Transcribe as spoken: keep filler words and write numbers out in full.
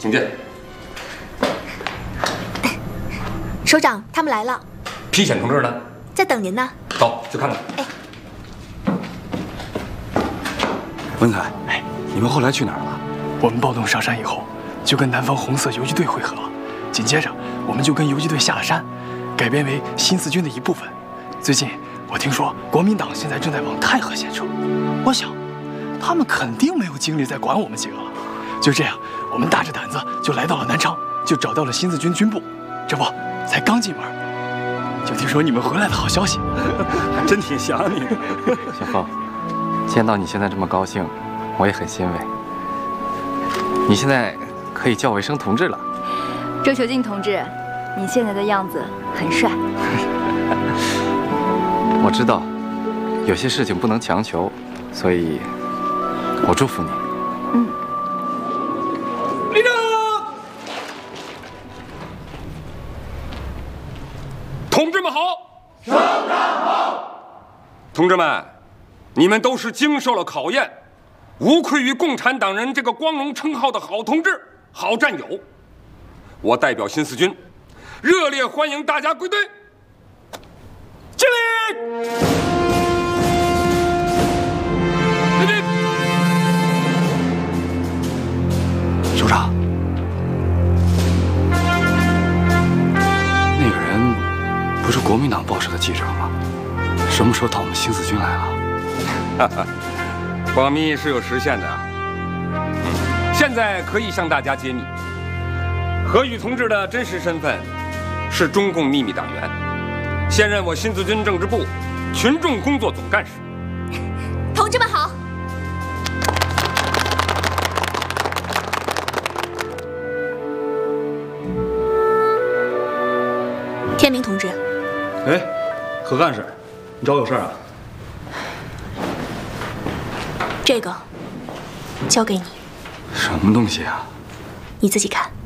请进。 首长，他们来了。 批显同志呢？ 在等您呢。 走，去看看。 哎， 文凯，哎，你们后来去哪儿了？ 我们暴动上山以后，就跟南方红色游击队会合了。紧接着，我们就跟游击队下了山，改编为新四军的一部分。最近我听说国民党现在正在往太和县撤，我想，他们肯定没有精力再管我们几个了。就这样，我们大着胆子就来到了南昌，就找到了新四军军部。这不，才刚进门，就听说你们回来的好消息， 还真挺想你的。 小凤，见到你现在这么高兴，我也很欣慰。你现在可以叫我一声同志了。 周球进同志，你现在的样子很帅。 我知道，有些事情不能强求，所以我祝福你。 嗯。 立正！同志们好！首长好！同志们，你们都是经受了考验，无愧于共产党人这个光荣称号的好同志、好战友。我代表新四军，热烈欢迎大家归队。敬礼！立正！ 首长，那个人不是国民党报社的记者吗？什么时候到我们新四军来了？ 哈哈，保密是有时限的啊。嗯，现在可以向大家揭秘，何宇同志的真实身份是中共秘密党员，现任我新四军政治部群众工作总干事。 同志们好！天明同志， 哎，何干事，你找我有事啊？ 这个交给你。 什么东西啊？ 你自己看。